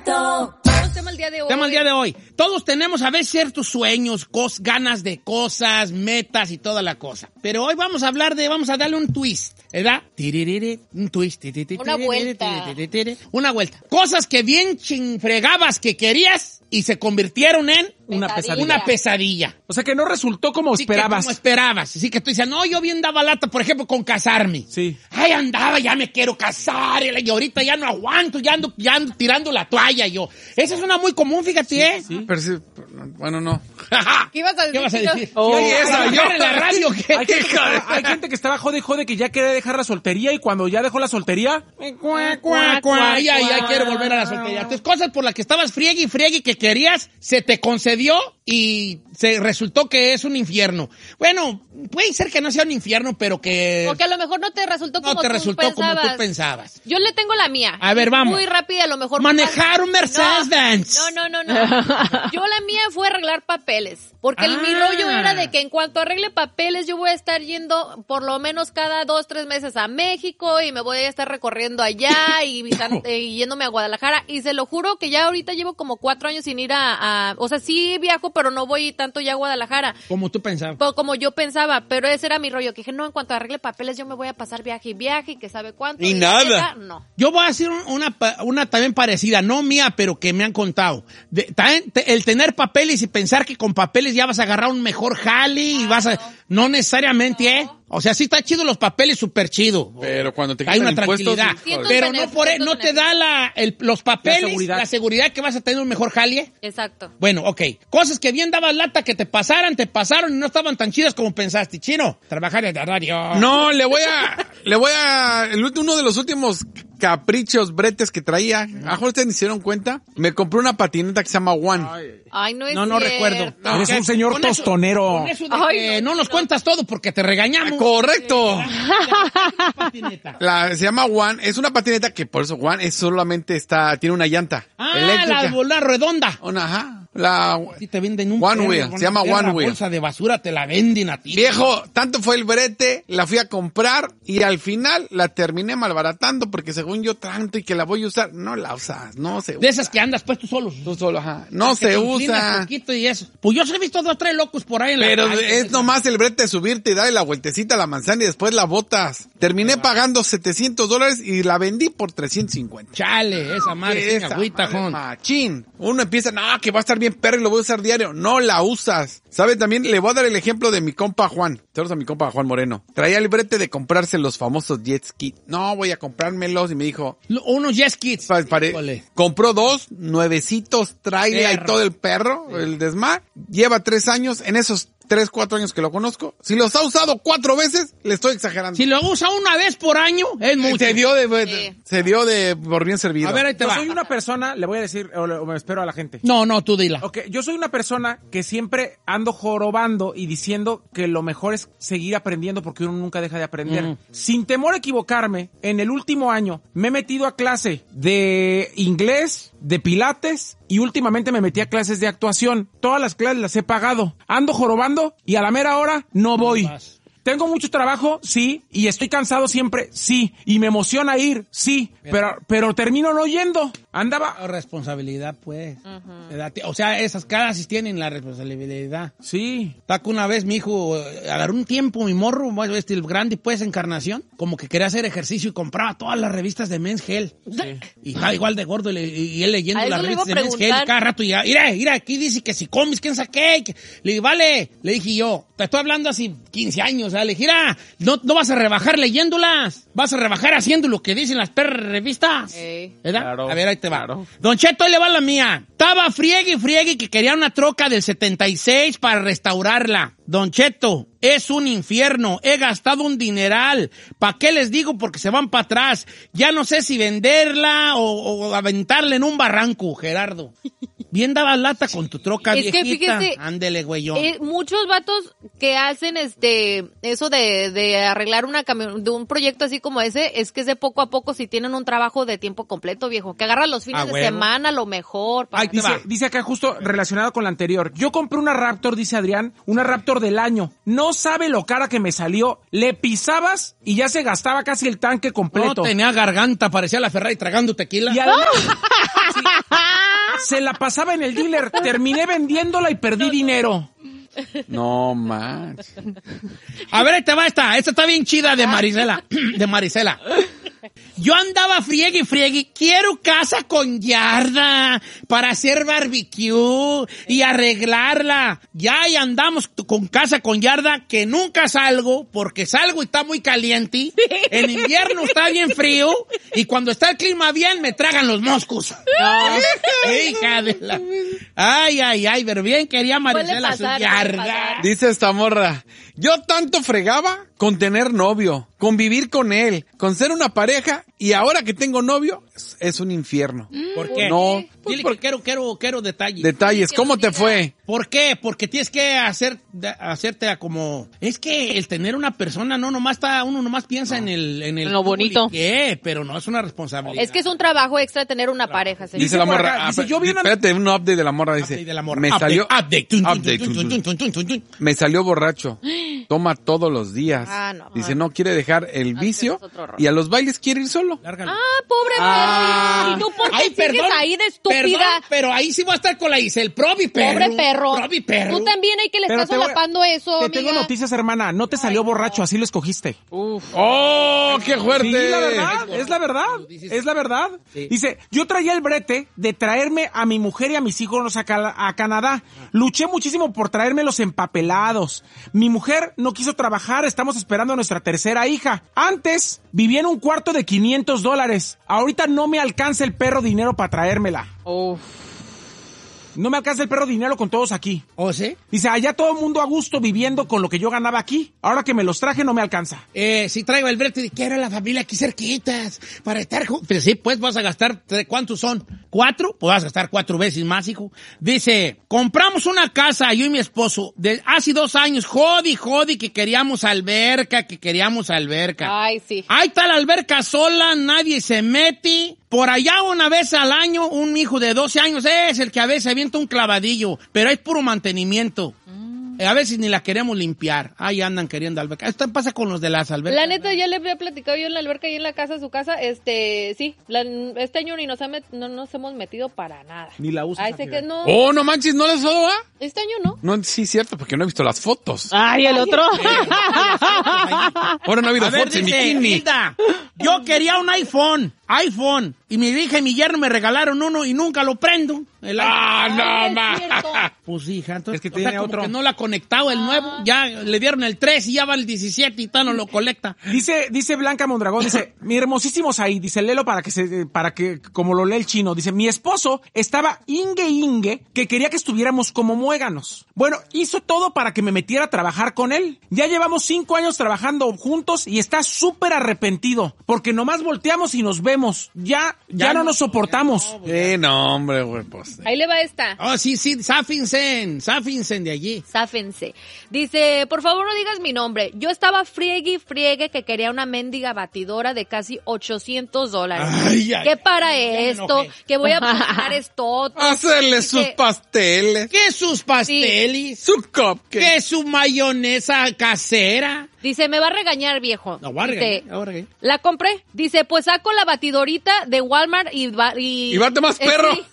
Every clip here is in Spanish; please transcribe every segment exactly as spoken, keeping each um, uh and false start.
Perfecto. Tema el día de hoy. Tema el día de hoy. Todos tenemos a veces ciertos sueños, cos, ganas de cosas, metas y toda la cosa. Pero hoy vamos a hablar de, vamos a darle un twist, ¿verdad? Tiririri, un twist. Una vuelta. Una vuelta. Cosas que bien chinfregabas que querías y se convirtieron en Una pesadilla. una pesadilla. O sea, que no resultó como Sí, esperabas. que como esperabas. Así que tú dices, no, yo bien daba lata, por ejemplo, con casarme. Sí. Ay, andaba, ya me quiero casar, y ahorita ya no aguanto, ya ando, ya ando tirando la toalla yo. Esa es una muy común, fíjate, ¿eh? Sí. Pero sí, bueno, no. ¿Qué ibas a decir? ¿Qué vas a decir? Oh, Sí, esa, ay, yo en la radio, ¿qué? Hay gente, que estaba, hay gente que estaba jode y jode que ya quería dejar la soltería y cuando ya dejó la soltería... Cuá, cuá, cuá, ya, ya quiero volver a la soltería. Entonces, cosas por las que estabas friegue y friegue que querías, se te concedió y se resultó que es un infierno. Bueno, puede ser que no sea un infierno, pero que Porque a lo mejor no te resultó como no te tú resultó pensabas. como tú pensabas. Yo le tengo la mía. A ver, vamos. Muy rápida, a lo mejor. Manejar un Mercedes-Benz. No, no, no, no. Yo la mía fue arreglar papeles. Porque el, mi Ah. rollo era de que en cuanto arregle papeles, yo voy a estar yendo por lo menos cada dos, tres meses a México y me voy a estar recorriendo allá y, visitando, y yéndome a Guadalajara. Y se lo juro que ya ahorita llevo como cuatro años sin ir a, a... O sea, sí viajo, pero no voy tanto ya a Guadalajara. Como tú pensabas. Pero como yo pensaba, pero ese era mi rollo, que dije, no, en cuanto arregle papeles yo me voy a pasar viaje y viaje y que sabe cuánto. Y y nada. neta, no. Yo voy a decir un- una, pa- una también parecida, no mía, pero que me han contado. De- también te- el tener papeles y pensar que con papeles ya vas a agarrar un mejor jale y vas a... No necesariamente, ¿eh? O sea, sí está chido los papeles, súper chido. Pero cuando te Hay quitan una impuestos... tranquilidad. hijo de- Pero beneficios, no por e- cientos no te da la, el- los papeles, La la seguridad. seguridad. que vas a tener un mejor jale. Exacto. Bueno, ok. Cosas que bien dabas lata que te pasaran, te pasaron y no estaban tan chidas como pensaste. Chino, trabajar en la radio. No, le voy a... Le voy a... el ulti- uno de los últimos caprichos, bretes que traía, a lo mejor ustedes ni se dieron cuenta, me compré una patineta que se llama One. Ay, no es No, no cierto. recuerdo. Eres Ok, un señor con eso- tostonero. con eso de Ay, que no, no nos no. cuentas todo porque te regañamos. Correcto. Patineta. La, se llama One, es una patineta que por eso One es solamente está, tiene una llanta Ah, eléctrica. la bola redonda. Una, ajá. La, Sí te venden un One perro, wheel, una se llama perra One wheel. bolsa de basura, te la venden a ti. Viejo, tanto fue el brete, la fui a comprar y al final la terminé malbaratando porque según yo tanto y que la voy a usar, no la usas, no se usa. De esas que andas pues tú solo. Tú solo, ajá. No Que se te inclinas usa. poquito y eso. Pues yo sí he visto dos o tres locos por ahí en la Pero calle. es nomás el brete de subirte y darle la vueltecita a la manzana y después la botas. Terminé pagando setecientos dólares y la vendí por trescientos cincuenta. Chale, esa madre sin Esa agüita, madre, Jon. machín. Uno empieza, no, que va a estar bien perro y lo voy a usar diario. No la usas. ¿Sabe? También le voy a dar el ejemplo de mi compa Juan. Saludos a mi compa Juan Moreno. Traía el brete de comprarse los famosos jet ski. No, voy a comprármelos. Y me dijo, Lo- Unos Yes Kids. pa- pare- Híjole. compró dos, nuevecitos, trailer y Perro. todo el perro, el desmar. Lleva tres años. En esos tres, cuatro años que lo conozco. Si los ha usado cuatro veces, le estoy exagerando. Si lo usa una vez por año, es mucho. Se dio de, Sí. se dio de por bien servido. A ver, ahí te Yo va. soy una persona, le voy a decir, o, le- o me espero a la gente. No, no, tú dila. Ok, yo soy una persona que siempre ando jorobando y diciendo que lo mejor es seguir aprendiendo porque uno nunca deja de aprender. Mm. Sin temor a equivocarme, en el último año me he metido a clase de inglés, de pilates y últimamente me metí a clases de actuación. Todas las clases las he pagado. Ando jorobando y a la mera hora no voy. vas. Tengo mucho trabajo, sí, y estoy cansado siempre, sí, y me emociona ir, sí, pero pero termino no yendo. Andaba, La responsabilidad, pues. ¿Verdad? O sea, esas caras sí tienen la responsabilidad. sí. Taco una vez, mi hijo, eh, agarró un tiempo, mi morro, bueno, este, el grande, pues, Encarnación, como que quería hacer ejercicio y compraba todas las revistas de Men's Health. Y estaba igual de gordo, y, le- y él leyendo A eso las le iba revistas a de Men's Health preguntar. cada rato. Y ya, mira, mira, aquí dice que si comes, ¿quién saqué? Que- Le dije, vale, le dije yo, te estoy hablando hace quince años, ¿eh? Le dije, mira, no, no vas a rebajar leyéndolas, vas a rebajar haciendo lo que dicen las perras revistas. Ey. ¿Verdad? Claro, A ver, ahí te va. claro. Don Cheto, ahí le va la mía. Estaba friegue y friegue que quería una troca del setenta y seis para restaurarla. Don Cheto, es un infierno. He gastado un dineral. ¿Para qué les digo? Porque se van para atrás. Ya no sé si venderla o, o aventarla en un barranco, Gerardo. Bien dabas lata con tu troca Es que viejita. fíjese, Ándele, güeyón. Eh, muchos vatos que hacen este eso de, de arreglar una cami- de un proyecto así como ese, es que es de poco a poco si tienen un trabajo de tiempo completo, viejo, que agarran los fines Ah, de huevo. semana, lo mejor. pa- Ay, te va. Dice, dice acá justo relacionado con la anterior. Yo compré una Raptor, dice Adrián, una Raptor del año. No sabe lo cara que me salió. Le pisabas y ya se gastaba casi el tanque completo. No tenía garganta, parecía la Ferrari tragando tequila. Y además, sí, Se la pasaba en el dealer. Terminé vendiéndola y perdí dinero. No manches. A ver, ahí te va esta. Esta está bien chida de Marisela. De Marisela. Yo andaba friegue y friegue. Quiero casa con yarda para hacer barbecue y arreglarla. Ya y andamos con casa con yarda que nunca salgo porque salgo y está muy caliente. En invierno está bien frío y cuando está el clima bien me tragan los moscos. No. Hija de la... Ay, ay, ay, pero bien quería Marisela su yarda. Dice esta morra, yo tanto fregaba con tener novio, con vivir con él, con ser una pareja, y ahora que tengo novio, es, es un infierno. ¿Por qué? No. Dile que quiero, quiero, quiero detalles. Detalles, ¿cómo te fue? ¿Por qué? Porque tienes que hacer, hacerte a como... Es que el tener una persona, no, nomás está, uno nomás piensa no. en el... En el lo bonito. ¿Qué? Pero no es una responsabilidad. Es que es un trabajo extra tener una pareja. Dice, dice la morra, acá, dice, yo vi una... espérate, un update de la morra, dice, de la morra. me update, salió... Update, tun, update tun, tun, tun, tun, tun, tun, tun. Me salió borracho, toma todos los días. Ah, no. Dice, no quiere dejar el vicio y a los bailes quiere ir solo. Lárgalo. Ah, pobre ah. perro. ¿Y tú por qué Ay, sigues perdón, ahí de estúpida? Perdón, pero ahí sí voy a estar con la Isel, probi perro. Pobre perro. Probi perro. Tú también hay que le pero estás solapando a... eso, Te amiga. tengo noticias, hermana. No te salió Ay, borracho, así lo escogiste. Uf. ¡Oh, qué fuerte! Sí, la verdad, es la verdad, es la verdad. Sí. Dice, yo traía el brete de traerme a mi mujer y a mis hijos a, a Canadá. Luché muchísimo por traérmelos empapelados. Mi mujer no quiso trabajar, estamos esperando a nuestra tercera hija. Antes vivía en un cuarto de quinientos dólares. Ahorita no me alcanza el perro dinero para traérmela. Uf. No me alcanza el perro dinero con todos aquí. ¿Oh, sí? Dice, allá todo el mundo a gusto viviendo con lo que yo ganaba aquí. Ahora que me los traje no me alcanza. Eh, si traigo el brete, quiero a la familia aquí cerquitas para estar juntos. Pero sí, pues vas a gastar, ¿cuántos son? ¿Cuatro? Pues vas a gastar cuatro veces más, hijo. Dice, compramos una casa, yo y mi esposo, de hace dos años, jodi, jodi, que queríamos alberca, que queríamos alberca. Ay, sí. Ahí está la alberca sola, nadie se mete. Por allá una vez al año, un hijo de doce años es el que a veces avienta un clavadillo, pero es puro mantenimiento. Mm. A veces ni la queremos limpiar. Ahí andan queriendo alberca. Esto pasa con los de las albercas. La neta, ya le había platicado yo en la alberca y en la casa, su casa, este, sí, la, este año ni nos, ha met, no nos hemos metido para nada. Ni la usas. Ay, sé que no. Oh, no manches, ¿no les va? Este año no. No, sí, cierto, porque no he visto las fotos. Ay, el otro. Ahora no ha habido a ver, fotos dice, en bikini. Hilda, yo quería un iPhone, iPhone, y mi hija y mi yerno me regalaron uno y nunca lo prendo. El ah, no, ma. Pues hija, entonces, es que o tiene sea, como otro. que no lo ha conectado el ah. nuevo, ya le dieron el tres y ya va el diecisiete y tal, no lo colecta. Dice, dice Blanca Mondragón, dice, mi hermosísimo Saí, dice, léelo para que se, para que, como lo lee el chino, dice, mi esposo estaba ingue ingue que quería que estuviéramos como muéganos. Bueno, hizo todo para que me metiera a trabajar con él. Ya llevamos cinco años trabajando juntos y está súper arrepentido, porque nomás volteamos y nos vemos. Ya, ya, ya no, no nos soportamos. No, eh, no, hombre, güey, pues. Ahí le va esta. Oh, sí, sí, záfinse, záfinse de allí. Záfense. Dice, por favor no digas mi nombre. Yo estaba friegue y friegue que quería una mendiga batidora de casi ochocientos dólares. Ay, ay, ¿Qué para ay, esto? Que voy a pagar esto. Hacerle sus que... pasteles. ¿Qué sus pasteles? Sí. Su cupcake. ¿Qué su mayonesa casera? Dice, me va a regañar, viejo. No, va a regañar, Dice, va a regañar. La compré. Dice, pues saco la batidorita de Walmart y... Va, y, y bate más perro. Sí.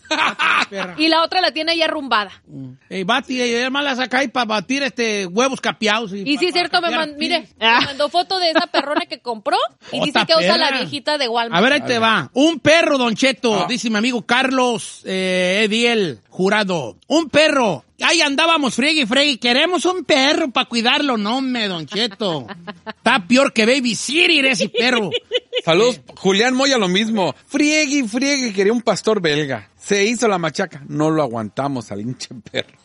Y la otra la tiene ya arrumbada. Mm. Hey, bati, y además la saca ahí para batir este huevos capeados. Y, y sí, es cierto, me mand, mire, ah. me mandó foto de esa perrona que compró y Ota dice que perra. Usa la viejita de Walmart. A ver, ahí te va. Un perro, Don Cheto, ah. dice mi amigo Carlos eh, Ediel Jurado. Un perro. Ahí andábamos friegue y friegue. Queremos un perro para cuidarlo. No, me, Don Cheto. Está peor que Baby Siri ese perro. Saludos, Julián Moya, lo mismo. Friegue y friegue, quería un pastor belga. Se hizo la machaca. No lo aguantamos al hinche perro.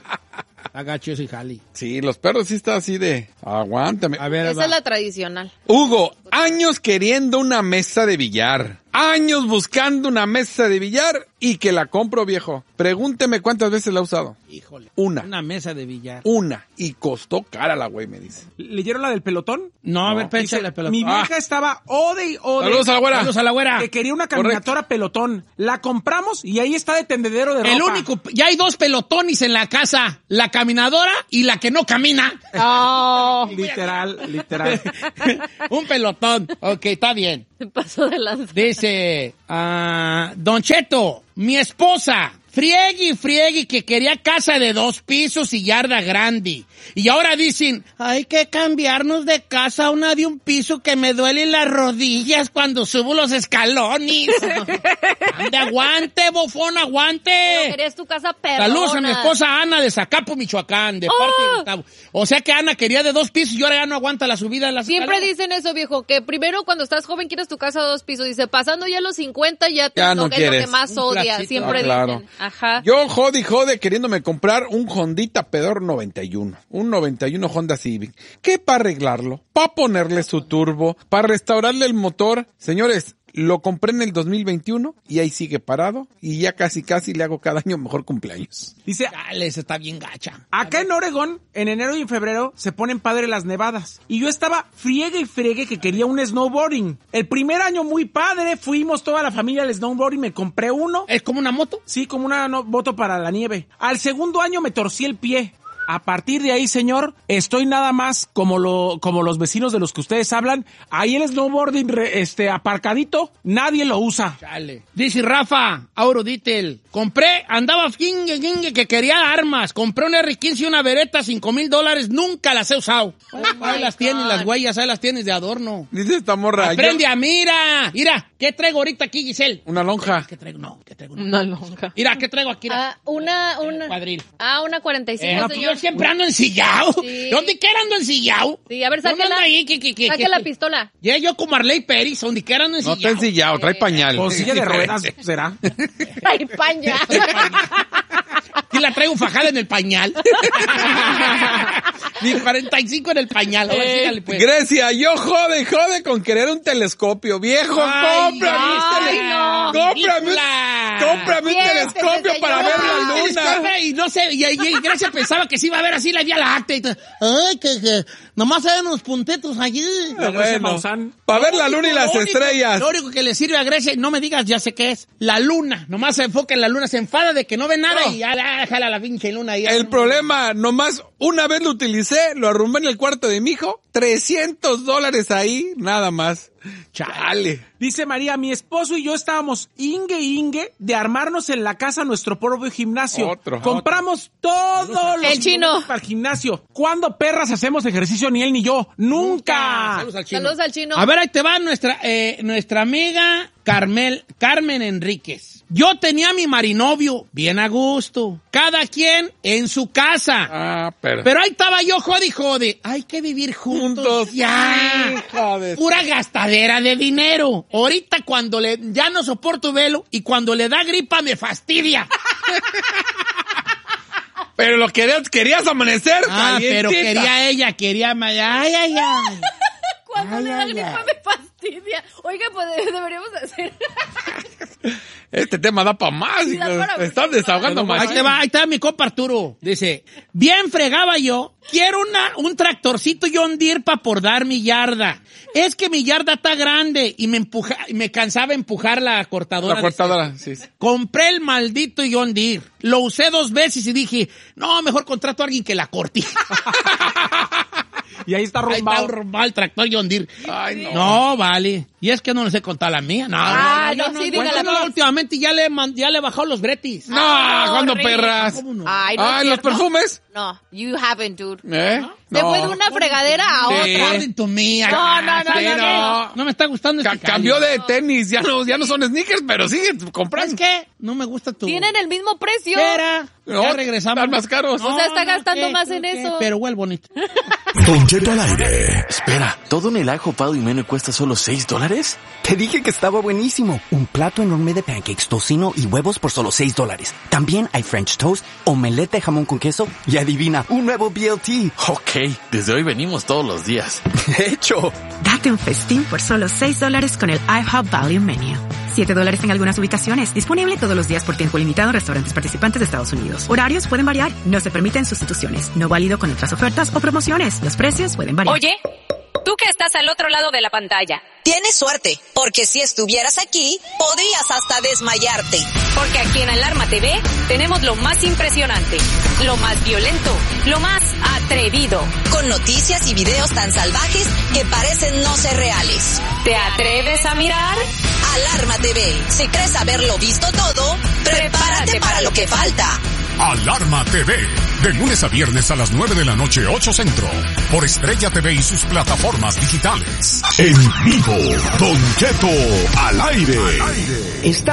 Agacho y jali. Sí, los perros sí están así de... Aguántame. A ver, Esa va. Es la tradicional. Hugo, años queriendo una mesa de billar. Años buscando una mesa de billar y que la compro, viejo. Pregúnteme cuántas veces la he usado. Híjole. Una. Una mesa de billar. Una. Y costó cara la güey, me dice. ¿Leyeron la del pelotón? No, a ver, péchale la pelotón. Mi vieja ah. estaba ode y ode. Saludos a la güera. Saludos a la güera. Que quería una caminatora Correcto. Pelotón. La compramos y ahí está de tendedero de ropa. El único, ya hay dos pelotones en la casa. La caminadora y la que no camina. Oh. Literal, literal. Un pelotón. Ok, está bien. Me pasó de lanza. Dice, uh, Don Cheto, mi esposa, friegue y friegue que quería casa de dos pisos y yarda grande. Y ahora dicen, hay que cambiarnos de casa a una de un piso que me duelen las rodillas cuando subo los escalones. Ande, aguante, bofón, aguante. Pero querías tu casa perrona. Saludos a mi esposa Ana de Zacapo, Michoacán, de ¡Oh! parte de Gustavo. O sea que Ana quería de dos pisos y ahora ya no aguanta la subida de las Siempre escaleras. dicen eso, viejo, que primero cuando estás joven quieres tu casa a dos pisos. Dice, pasando ya los cincuenta ya, te Ya no es lo quieres. que más Un odias. placito. Siempre Ah, claro. dicen. Ajá. Yo jode y jode queriéndome comprar un Hondita Pedor noventa y uno. Un noventa y uno Honda Civic. ¿Qué para arreglarlo? ¿Para ponerle su turbo? ¿Para restaurarle el motor? Señores, lo compré en el dos mil veintiuno y ahí sigue parado y ya casi casi le hago cada año mejor cumpleaños. Dice, Dale, esa está bien gacha. acá en Oregón, en enero y en febrero, se ponen padre las nevadas. Y yo estaba friegue y friegue que quería un snowboarding. El primer año muy padre, fuimos toda la familia al snowboarding, me compré uno. ¿Es como una moto? Sí, como una no, moto para la nieve. Al segundo año me torcí el pie. A partir de ahí, señor, estoy nada más como lo como los vecinos de los que ustedes hablan. Ahí el snowboarding re- este aparcadito, nadie lo usa. Chale. Dice Rafa, Auroditel. Compré, andaba fingue, fingue, que quería armas. Compré un erre quince y una Beretta, cinco mil dólares. Nunca las he usado. Ahí las tienes, las huellas, ahí las tienes de adorno. Dice esta morra. Aprende yo- a mira. Mira, ¿qué traigo ahorita aquí, Giselle? Una lonja. ¿Qué traigo? No, ¿qué traigo? Una Una lonja. Mira, ¿qué traigo aquí? Mira. Ah, una, una. Cuadril. Ah, una cuarenta y Eh, cinco, no, pues señor. yo siempre ando ensillado. Sí. ¿Dónde quiera ando ensillado? Sí, a ver, Yo no sáquela. ando ahí, que, que, que, Saque que- la pistola. Ya yo como Arley Pérez, donde quiera ando No ensillado. está ensillado, trae pañal. Con silla de ruedas, será. Ay, paña. Y la traigo fajada en el pañal. Ni cuarenta y cinco en el pañal. Ahora Eh, sígale, pues. Grecia, yo jode y jode con querer un telescopio. Viejo, Ay, cómprame un ay, telescopio. no. Cómprame, un- Ridícula. cómprame un Siéntese, telescopio para señora. ver la luna. Disculpe, y no sé, y, y, y Grecia pensaba que sí iba a ver así la Vía Láctea. Y todo. Ay, que, que nomás hay unos puntitos allí. Ah, Grecia bueno, Maussan. para ver la luna y las Lo único- estrellas. Lo único que le sirve a Grecia, no me digas, ya sé qué es, la luna. Nomás se enfoca en la luna, se enfada de que no ve nada No. y ya la- jala la pinche luna. ahí. El problema, nomás una vez lo utilicé, lo arrumbé en el cuarto de mi hijo, trescientos dólares ahí, nada más. Chale. Dice María, mi esposo y yo estábamos ingue ingue de armarnos en la casa nuestro propio gimnasio. Otro, Compramos todos los El chino. implementos para el gimnasio. ¿Cuándo perras hacemos ejercicio ni él ni yo? ¡Nunca! Saludos al chino. Saludos al chino. A ver, ahí te va nuestra, eh, nuestra amiga Carmel, Carmen Enríquez. Yo tenía mi marinovio, bien a gusto. Cada quien en su casa. Ah, pero... Pero ahí estaba yo, jode y jode. Hay que vivir juntos. Juntos. Ya. Hija de- Pura gastadera de dinero. Ahorita cuando le, ya no soporto velo y cuando le da gripa me fastidia. Pero lo querías, querías amanecer. Ah, pero calientita. quería ella, quería... ma- Ay, ay, ay. Cuando Ay, le da ay, gripa ay. me fastidia. Oiga, pues deberíamos hacer. Este tema da para más. Sí, da hijos. para Me están mucho desahogando más. más. Ahí te va, ahí está mi compa Arturo. Dice, bien fregaba yo, quiero una, un tractorcito John Deere para podar mi yarda. Es que mi yarda está grande y me empuja, y me cansaba empujar la cortadora. La cortadora, sí. sí. Compré el maldito John Deere. Lo usé dos veces y dije, no, mejor contrato a alguien que la corte. Y ahí está Ahí está rumbado. rumbado el tractor John Deere. Ay, no. No, vale. Y es que no les he contado la mía. No, Ah, no, no, no, sí, no, dígala, cuéntanos no. últimamente ya le, he man- ya le he bajado los bretis. No, Ah, ¿cuándo horrible. perras? ¿Cómo no? Ay, no. Ah, es ¿los cierto. perfumes? No, you haven't, dude. ¿Eh? Se fue de una fregadera a Sí. otra. According to me. No, no, no, Sí, no, no. No me está gustando Ca- este cambió cambio. de tenis, ya no, ya no son sneakers, pero siguen comprando. ¿Sabes qué? No me gusta tu... Tienen el mismo precio. Espera, No, ya regresamos. están más caros. O sea, está gastando ¿qué? más en ¿Qué? eso. Pero huele bonito. Don Cheto al aire. Espera, ¿todo en el ajo pado y menú cuesta solo seis dólares? Te dije que estaba buenísimo. Un plato enorme de pancakes, tocino y huevos por solo seis dólares. También hay French toast, omelette de jamón con queso y adivina, un nuevo B L T. Ok, desde hoy venimos todos los días. De hecho, Date un festín por solo seis dólares con el IHOP Value Menu. siete dólares en algunas ubicaciones. Disponible todos los días por tiempo limitado en restaurantes participantes de Estados Unidos. Horarios pueden variar. No se permiten sustituciones. No válido con otras ofertas o promociones. Los precios pueden variar. Oye, tú que estás estás al otro lado de la pantalla. Tienes suerte, porque si estuvieras aquí, podrías hasta desmayarte. Porque aquí en Alarma T V tenemos lo más impresionante, lo más violento, lo más atrevido. Con noticias y videos tan salvajes que parecen no ser reales. ¿Te atreves a mirar? Alarma T V. Si crees haberlo visto todo, prepárate, prepárate para lo que falta. Alarma T V. De lunes a viernes a las nueve de la noche, ocho Centro. Por Estrella T V y sus plataformas digitales. En vivo, Don Cheto al aire. Al aire. Está